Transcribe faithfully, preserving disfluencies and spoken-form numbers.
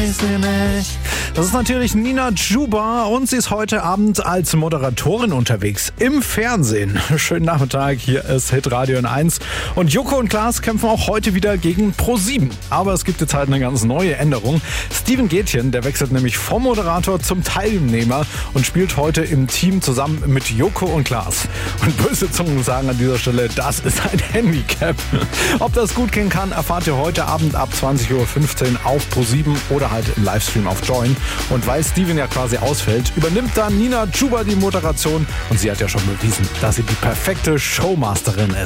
weiß nämlich. Das ist natürlich Nina Chuba und sie ist heute Abend als Moderatorin unterwegs im Fernsehen. Schönen Nachmittag, hier ist Hitradio N eins und Joko und Klaas kämpfen auch heute wieder gegen ProSieben. Aber es gibt jetzt halt eine ganz neue Änderung. Steven Gätjen, der wechselt nämlich vom Moderator zum Teilnehmer und spielt heute im Team zusammen mit Joko und Klaas. Und böse Zungen sagen an dieser Stelle, das ist ein Handicap. Ob das gut gehen kann, erfahrt ihr heute Abend ab zwanzig Uhr fünfzehn auf ProSieben oder halt im Livestream auf Join. Und weil Steven ja quasi ausfällt, übernimmt dann Nina Chuba die Moderation und sie hat ja schon bewiesen, dass sie die perfekte Showmasterin ist.